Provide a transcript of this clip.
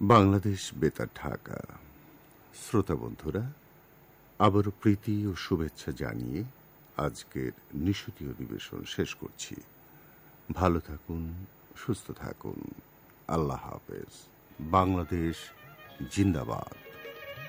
বাংলাদেশ বেতার ঢাকা। শ্রোতা বন্ধুরা, আবারও প্রীতি ও শুভেচ্ছা জানিয়ে আজকের নিশতি অধিবেশন শেষ করছি। ভালো থাকুন, সুস্থ থাকুন। আল্লাহ হাফেজ। বাংলাদেশ জিন্দাবাদ।